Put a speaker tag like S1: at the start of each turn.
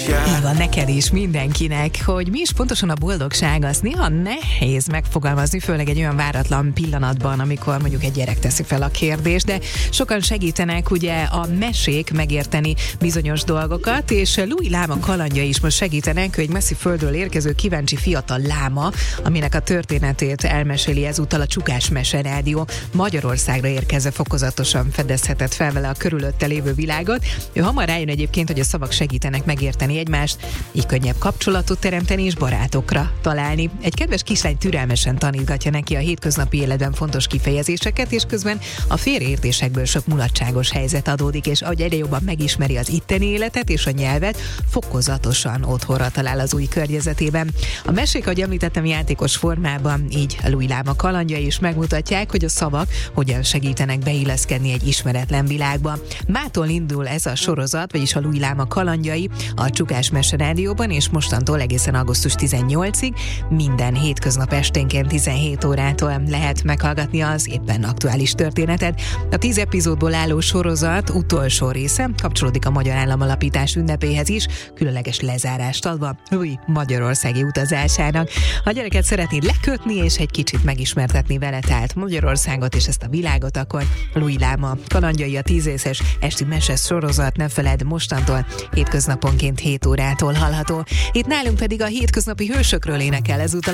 S1: Így van, neked is, mindenkinek, hogy mi is pontosan a boldogság, az néha nehéz megfogalmazni, főleg egy olyan váratlan pillanatban, amikor mondjuk egy gyerek teszi fel a kérdést, de sokan segítenek ugye a mesék megérteni bizonyos dolgokat, és Louis Láma kalandjai is most segítenek, hogy egy messzi földről érkező kíváncsi fiatal láma, aminek a történetét elmeséli ezúttal a Csukás Mese Rádió, Magyarországra érkezve fokozatosan fedezhetett fel vele a körülötte lévő világot. Ő hamar rájön egyébként, hogy a szavak segítenek megérteni egymást, így könnyebb kapcsolatot teremteni és barátokra találni. Egy kedves kislány türelmesen tanítgatja neki a hétköznapi életben fontos kifejezéseket, és közben a félreértésekből sok mulatságos helyzet adódik, és ahogy egyre jobban megismeri az itteni életet és a nyelvet, fokozatosan otthonra talál az új környezetében. A mesék, ahogy említettem, játékos formában, így a Louis Láma kalandjai is megmutatják, hogy a szavak hogyan segítenek beilleszkedni egy ismeretlen világba. Mától indul ez a sorozat, vagyis a Louis Láma kalandjai a Csukás Mese Rádióban, és mostantól egészen augusztus 18-ig minden hétköznap esténként 17 órától lehet meghallgatni az éppen aktuális történetet. A 10 epizódból álló sorozat utolsó része kapcsolódik a Magyar Államalapítás ünnepéhez is, különleges lezárást adva Louis magyarországi utazásának. Ha a gyereket szeretnéd lekötni és egy kicsit megismertetni vele, tehát Magyarországot és ezt a világot, akkor Louis Láma kalandjai, a 10 részes esti meses sorozat, ne feledd, mostantól hétköznaponként 7 órától hallható. Itt nálunk pedig a hétköznapi hősökről énekel ezúttal